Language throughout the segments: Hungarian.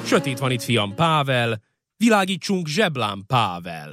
Sötét van itt, fiam, Pável. Világítsunk zseblámpával.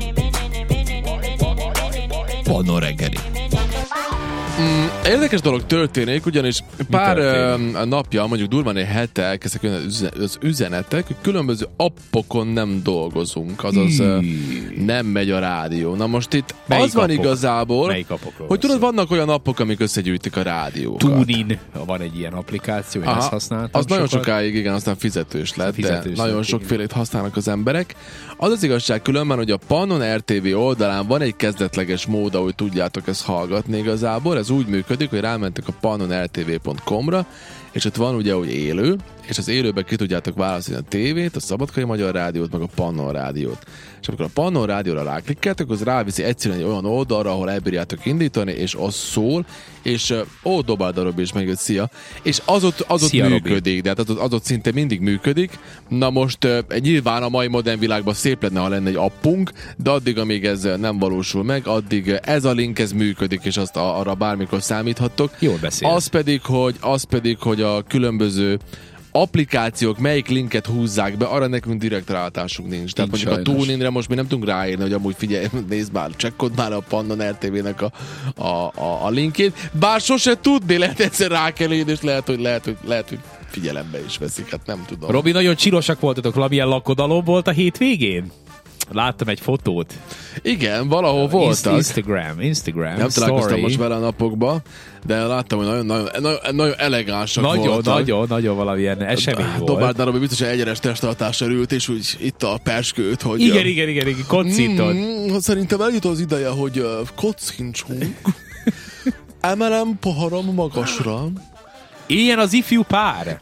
Pannon reggeli. Érdekes dolog történik, ugyanis pár napja, mondjuk durván egy hete elkezdtek az üzenetek, hogy különböző appokon nem dolgozunk, azaz nem megy a rádió. Na most itt melyik az van appok? igazából, hogy tudod, van vannak olyan appok, amik összegyűjtik a rádiókat. TuneIn, van egy ilyen applikáció, én ezt használtam. Az nagyon sokáig, igen, aztán fizetős lett, de nagyon sokfélét használnak az emberek. Az az igazság különben, hogy a Pannon RTV oldalán van egy kezdetleges mód, ahogy tudjátok ezt hallgatni igazából. Ez úgy működik, hogy rámentek a pannonrtv.com-ra, és ott van ugye, hogy élő, és az élőben ki tudjátok választani a tévét, a Szabadkai Magyar Rádiót, meg a Pannon Rádiót. És amikor a Pannon Rádióra ráklikkeltek, az ráviszi egyszerűen egy olyan oldalra, ahol elbírjátok indítani, és az szól, és Dobáld a Robi is megjött, szia, és az ott működik, de hát az ott szinte mindig működik. Na most nyilván a mai modern világban szép lenne, ha lenne egy appunk, de addig, amíg ez nem valósul meg, addig ez a link, ez működik, és azt arra bármikor számíthattok. Jól beszélsz. Az pedig, hogy a különböző applikációk melyik linket húzzák be, arra nekünk direkt rálátásunk nincs. Tehát mondjuk a TuneInre most mi nem tudunk ráírni, hogy amúgy figyelj, nézd már, csekkold már a Pannon RTV-nek a linkjét. Bár sose tudni, lehet egyszer rá kell írni, és lehet, hogy figyelembe is veszik, hát nem tudom. Robi, nagyon csirosak voltatok, valamilyen lakodalom volt a hétvégén? Láttam egy fotót. Igen, valahol voltak. Instagram. Nem találkoztam most vele a napokban, de láttam, hogy nagyon elegánsak voltak. Nagyon valamilyen esemény volt. Dobáld Robi biztos egyenes testtartással ült, és úgy itt a perskőt, hogy... Igen, kocintott. Szerintem eljut az ideje, hogy kocincsunk. Emelem poharam magasra. Éljen az ifjú pár.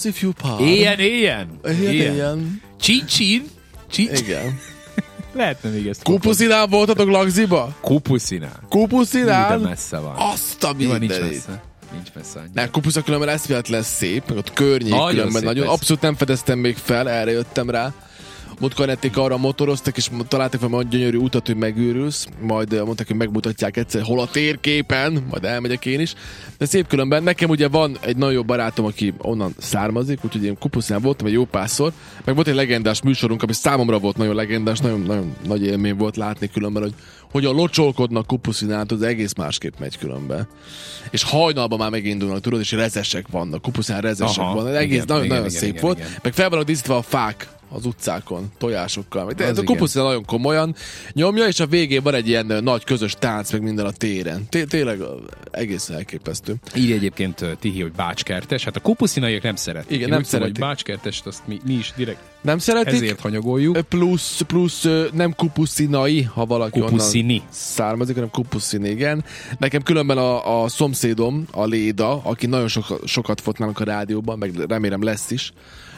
Éljen. Csin. Igen. Lehetne még ezt. Kupuszinál voltatok Lagziba? Kupuszinál? De messze van. Azt a mindenit. Nincs messze annyira. Ne, Kupuszak különben eszmélet lesz szép, meg ott környék különben nagyon. Abszolút nem fedeztem még fel, erre jöttem rá. Múltkor nették arra motoroztak, és találtak valami gyönyörű utat, hogy megőrülsz, majd mondták, hogy megmutatják egyszer hol a térképen, majd elmegyek én is. De szép különben. Nekem ugye van egy nagyon jó barátom, aki onnan származik, úgyhogy én Kupuszinál voltam egy jó párszor, meg volt egy legendás műsorunk, ami számomra volt nagyon legendás, nagyon nagy élmény volt látni különben, hogy hogyan locsolkodnak Kupuszinál, az egész másképp megy különben. És hajnalban már megindulnak, tudod, és rezesek vannak, Kupuszinál rezesek vannak, egész nagyon szép volt, meg fel vannak díszítve a fák az utcákon, tojásokkal. De a Kupuszinál nagyon komolyan nyomja, és a végén van egy ilyen nagy közös tánc, meg minden a téren. Tényleg egészen elképesztő. Így egyébként Tihi, hogy bácskertes. Hát a kupuszinaiak nem szeretik. Igen, nem szeretik. Hogy bácskertest, azt mi is direkt nem szeretik. Ezért hanyagoljuk. Plusz nem kupuszinai, ha valaki Kupuszini onnan származik, hanem Kupuszini, igen. Nekem különben a szomszédom, a Léda, aki nagyon sokat fot nálunk a rádióban, meg remélem lesz is,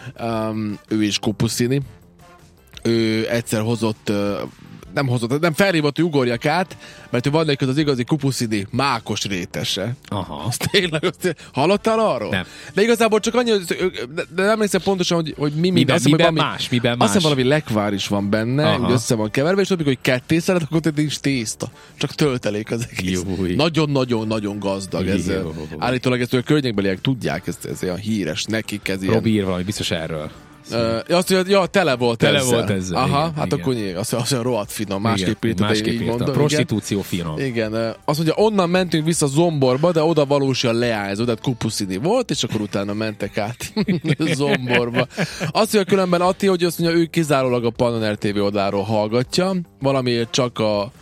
ő is Kupuszini. Ő egyszer nem felhívott, hogy ugorjak át, mert ő van neked az igazi Kupuszini mákos rétese. Aha. Azt tényleg, hallottál arról? Nem. De igazából csak annyi, de nem hiszem pontosan, hogy miben más. Azt hiszem valami lekvár is van benne, úgy össze van keverve, és tudjuk, hogy ketté szeret, akkor ott nincs tészta. Csak töltelék az egész. Nagyon gazdag. Ez, állítólag ezt a környékbeliek tudják, ez olyan híres nekik. Ez Robi ír valami biztos erről. Azt mondja, tele volt ezzel. Aha, igen, hát igen. Akkor azt olyan rohadt finom, másképp írta. Prostitúció finom. Igen, azt mondja, onnan mentünk vissza Zomborba, de oda valósan leállzott, tehát Kupuszini volt, és akkor utána mentek át Zomborba. Azt mondja különben Atti, hogy azt mondja, ő kizárólag a Pannon RTV oldalról hallgatja, valamiért csak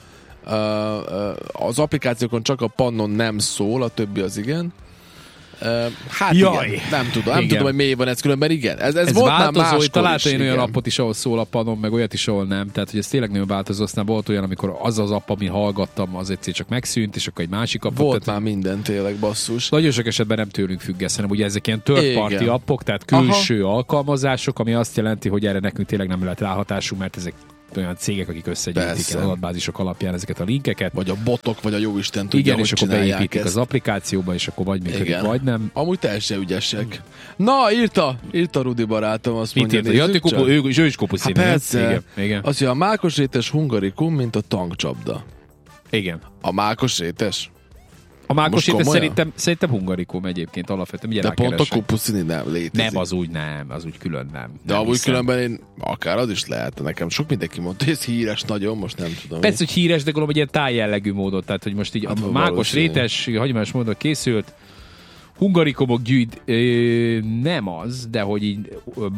az applikációkon csak a Pannon nem szól, a többi az igen. Hát jaj. Igen, nem tudom, hogy miért van ez különben, igen. Ez volt már máskor találtam én olyan appot is, ahol szól a Pannon, meg olyat is, ahol nem. Tehát, hogy ez tényleg nagyon változó. Aztán volt olyan, amikor az app, amin hallgattam, az egyszer csak megszűnt, és akkor egy másik appot. Volt már minden tényleg, basszus. Nagyon sok esetben nem tőlünk függesz, hanem ugye ezek ilyen third party appok, tehát külső alkalmazások, ami azt jelenti, hogy erre nekünk tényleg nem lehet ráhatásunk, mert ezek olyan cégek, akik összegyűjtik az adatbázisok alapján ezeket a linkeket. Vagy a botok, vagy a jóisten tudja, igen, és akkor beépítik az applikációba, és akkor vagy működik, vagy nem. Amúgy teljesen ügyesek. Na, írta Rudi barátom, azt mondja, ő is Kupuszini. Hát persze. Igen. Azt mondja, a mákosrétes hungarikum, mint a tankcsapda. Igen. A mákosrétes? A mákos rétes szerintem hungarikum egyébként alapvetően. De pont a kupuszini nem létezik. Nem, az úgy külön nem. De amúgy különben én akár az is lehet. Nekem sok mindenki mondta, hogy ez híres nagyon, most nem tudom. Persze, hogy híres, de gondolom, hogy ilyen tájjellegű módon. Tehát, hogy most így a mákos rétes, hagyományos módon készült, hungarikumok nem az, de hogy így...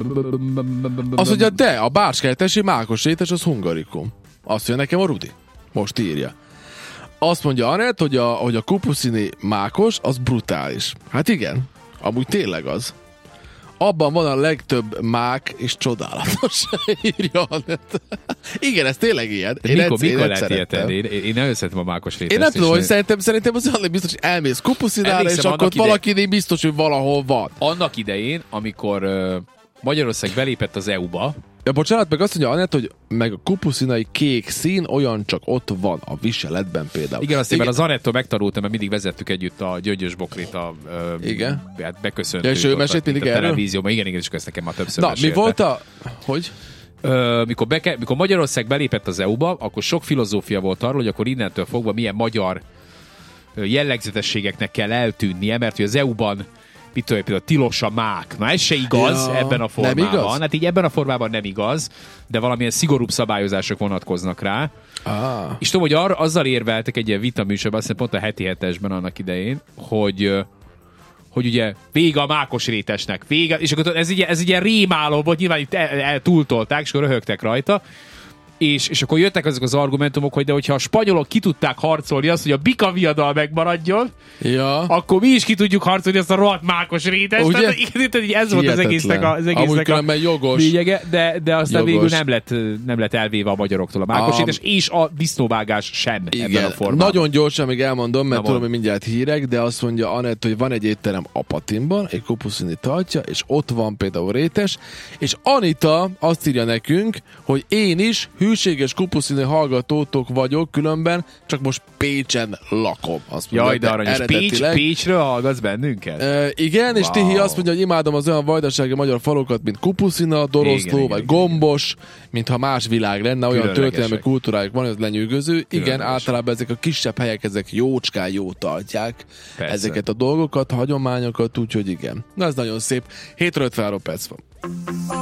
Az, hogy a bárskertesi mákos rétes, az hungarikum. Azt mondja nekem a Rudi. Most írja. Azt mondja Anett, hogy a kupuszini mákos, az brutális. Hát igen, amúgy tényleg az. Abban van a legtöbb mák, és csodálatos, írja Anett. Igen, ez tényleg ilyen. Mikor lehet ilyet? Én nagyon szeretem a mákos rétest. Én nem tudom, hogy szerintem az olyan biztos, hogy elmész kupuszinára, és akkor valakinél biztos, hogy valahol van. Annak idején, amikor Magyarország belépett az EU-ba, ja, bocsánat, meg azt mondja Anett, hogy meg a kupuszinai kék szín olyan csak ott van a viseletben például. Igen, azt én az Anettól megtanultam, mert mindig vezettük együtt a Gyöngyös Bokrit a beköszöntő. Ja, és ő mesélt mindig erről? Televízióban. Igen, és ezt nekem már többször Na, mesélte. mi volt a... Hogy? Mikor Magyarország belépett az EU-ba, akkor sok filozófia volt arról, hogy akkor innentől fogva milyen magyar jellegzetességeknek kell eltűnnie, mert hogy az EU-ban például tilos a mák. Na ez se igaz ebben a formában. Nem igaz? Hát így ebben a formában nem igaz, de valamilyen szigorúbb szabályozások vonatkoznak rá. És tudom, hogy azzal érveltek egy ilyen vitaműsorban, azt hiszem pont a heti hetesben annak idején, hogy ugye vége a mákos rétesnek, vége, és akkor ez egy ilyen rémálom volt, nyilván itt túltolták, és akkor röhögtek rajta, és akkor jöttek azok az argumentumok, hogy de hogyha a spanyolok ki tudták harcolni azt, hogy a bika viadal megmaradjon, akkor mi is ki tudjuk harcolni azt a rohadt mákos rétest. Tehát, ez volt az egésznek a lényege, de aztán végül nem lett elvéve a magyaroktól a mákos rétes, és a disznóvágás sem ebben a formában. Nagyon gyorsan még elmondom, mert tudom, hogy mindjárt hírek, de azt mondja Anett, hogy van egy étterem Apatinban, egy kupuszini tartja, és ott van például rétes, és Anita azt írja nekünk, hogy én is hűséges kupuszini hallgatótok vagyok, különben csak most Pécsen lakom. Azt mondja, jaj, de aranyos. Pécsről hallgatsz bennünket? Igen, és Tihi azt mondja, hogy imádom az olyan vajdasági magyar falukat, mint Kupuszina, Doroszló, vagy Gombos, mintha más világ lenne, olyan történelmi kultúrájuk van, ez lenyűgöző. Igen, általában ezek a kisebb helyek, ezek jócskán jó tartják ezeket a dolgokat, hagyományokat, úgyhogy igen. Na ez nagyon szép. 7:53 perc van.